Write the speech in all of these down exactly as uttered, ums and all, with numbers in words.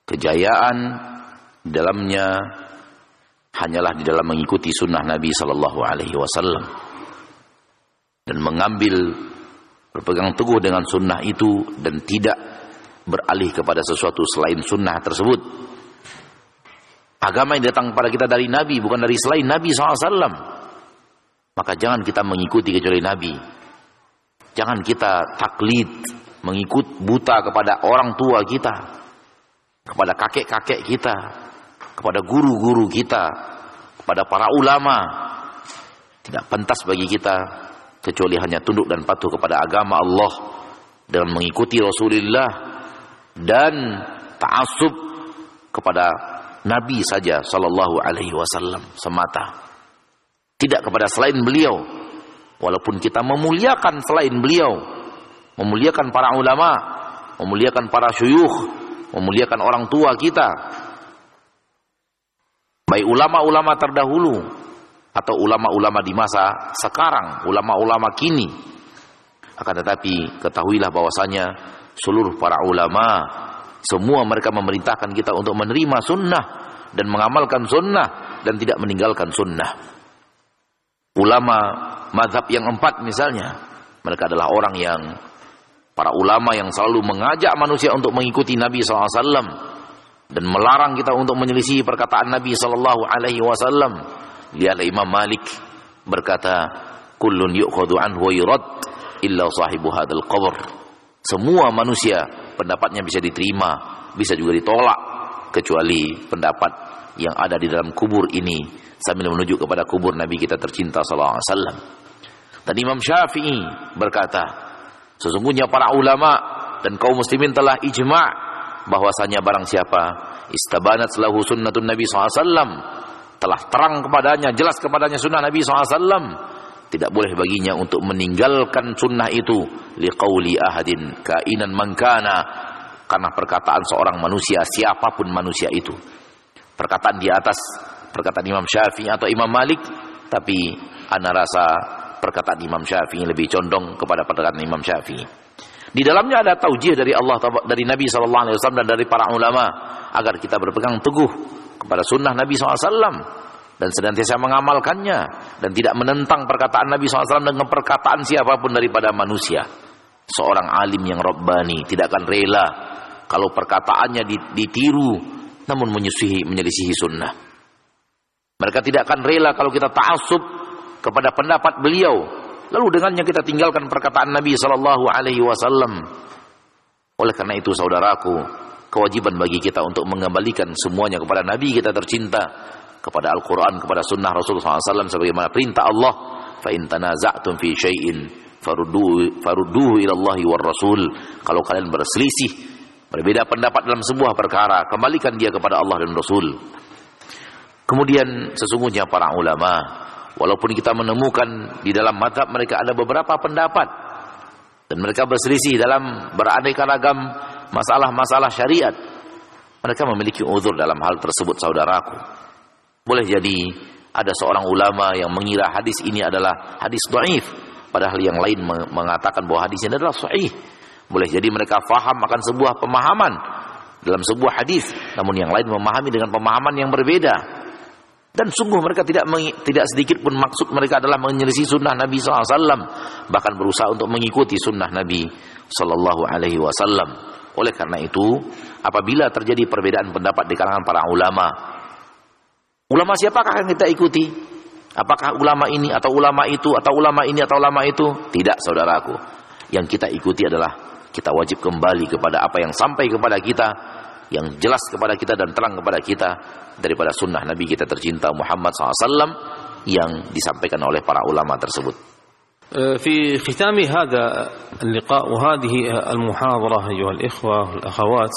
Kejayaan dalamnya hanyalah di dalam mengikuti sunnah Nabi sallallahu alaihi wasallam dan mengambil berpegang teguh dengan sunnah itu dan tidak beralih kepada sesuatu selain sunnah tersebut. Agama yang datang kepada kita dari Nabi, bukan dari selain Nabi sallallahu alaihi wasallam. Maka jangan kita mengikuti kecuali Nabi. Jangan kita taklid, mengikut buta kepada orang tua kita, kepada kakek-kakek kita, kepada guru-guru kita, kepada para ulama. Tidak pantas bagi kita kecuali hanya tunduk dan patuh kepada agama Allah dengan mengikuti Rasulullah dan ta'assub kepada Nabi saja sallallahu alaihi wasallam semata. Tidak kepada selain beliau. Walaupun kita memuliakan selain beliau, memuliakan para ulama, memuliakan para syuyukh, memuliakan orang tua kita, baik ulama-ulama terdahulu atau ulama-ulama di masa sekarang, ulama-ulama kini. Akan tetapi ketahuilah bahwasanya seluruh para ulama, semua mereka memerintahkan kita untuk menerima sunnah dan mengamalkan sunnah dan tidak meninggalkan sunnah. Ulama mazhab yang empat misalnya, mereka adalah orang yang, para ulama yang selalu mengajak manusia untuk mengikuti Nabi sallallahu alaihi wasallam dan melarang kita untuk menyelisihi perkataan Nabi sallallahu alaihi wasallam. Lihatlah Imam Malik berkata, kullun yu'khadhu anhu wa yurad illa sahibu hadzal qabr. Semua manusia pendapatnya bisa diterima, bisa juga ditolak, kecuali pendapat yang ada di dalam kubur ini, sambil menuju kepada kubur Nabi kita tercinta sallallahu alaihi wasallam. Dan Imam Syafi'i berkata, sesungguhnya para ulama dan kaum muslimin telah ijma' bahwasanya barang siapa istabanat lahu sunnatun Nabi sallallahu alaihi wasallam, telah terang kepadanya, jelas kepadanya sunnah Nabi sallallahu alaihi wasallam, tidak boleh baginya untuk meninggalkan sunnah itu liqauli ahadin kainan mankana, karena perkataan seorang manusia, siapapun manusia itu. Perkataan di atas perkataan Imam Syafi'i atau Imam Malik, tapi ana rasa perkataan Imam Syafi'i lebih condong kepada perkataan Imam Syafi'i. Di dalamnya ada taujih dari Allah, dari Nabi sallallahu alaihi wasallam dan dari para ulama agar kita berpegang teguh kepada sunnah Nabi sallallahu alaihi wasallam dan senantiasa mengamalkannya dan tidak menentang perkataan Nabi sallallahu alaihi wasallam dengan perkataan siapapun daripada manusia. Seorang alim yang rabbani tidak akan rela kalau perkataannya ditiru namun menyelisihi, menyelisihi sunnah. Mereka tidak akan rela kalau kita ta'assub kepada pendapat beliau, lalu dengannya kita tinggalkan perkataan Nabi sallallahu alaihi wasallam. Oleh karena itu saudaraku, kewajiban bagi kita untuk mengembalikan semuanya kepada Nabi kita tercinta, kepada Al-Quran, kepada sunnah Rasulullah sallallahu alaihi wasallam, sebagaimana perintah Allah, fa in tanaza'tum fi syai'in farudduhu farudduhu ila Allahi war Rasul. Kalau kalian berselisih, berbeda pendapat dalam sebuah perkara, kembalikan dia kepada Allah dan Rasul. Kemudian sesungguhnya para ulama, walaupun kita menemukan di dalam mazhab mereka ada beberapa pendapat dan mereka berselisih dalam beraneka ragam masalah-masalah syariat, mereka memiliki uzur dalam hal tersebut saudaraku. Boleh jadi ada seorang ulama yang mengira hadis ini adalah hadis dhaif, padahal yang lain mengatakan bahwa hadis ini adalah sahih. Boleh jadi mereka faham akan sebuah pemahaman dalam sebuah hadis, namun yang lain memahami dengan pemahaman yang berbeda. Dan sungguh mereka tidak tidak sedikit pun maksud mereka adalah menyelisih sunnah Nabi sallallahu alaihi wasallam, bahkan berusaha untuk mengikuti sunnah Nabi sallallahu alaihi wasallam. Oleh karena itu, apabila terjadi perbedaan pendapat di kalangan para ulama, ulama siapakah yang kita ikuti? Apakah ulama ini atau ulama itu atau ulama ini atau ulama itu? Tidak saudaraku. Yang kita ikuti adalah kita wajib kembali kepada apa yang sampai kepada kita, yang jelas kepada kita dan terang kepada kita daripada sunnah Nabi kita tercinta Muhammad sallallahu alaihi wasallam yang disampaikan oleh para ulama tersebut. في ختام هذا اللقاء وهذه المحاضرة أيها الإخوة والأخوات،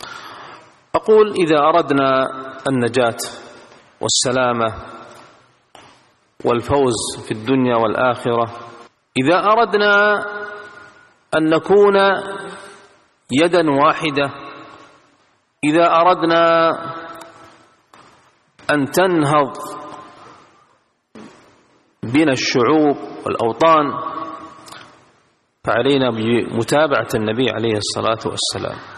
أقول إذا أردنا النجاة والسلامة والفوز في الدنيا والآخرة، إذا أردنا أن نكون يدا واحدة، إذا أردنا أن تنهض بنا الشعوب والأوطان، فعلينا بمتابعة النبي عليه الصلاة والسلام.